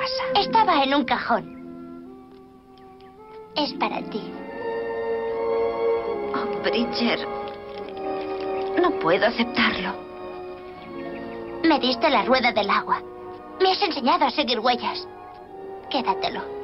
casa? Estaba en un cajón. Es para ti. Oh, Bridger. No puedo aceptarlo. Me diste la rueda del agua. Me has enseñado a seguir huellas. Quédatelo.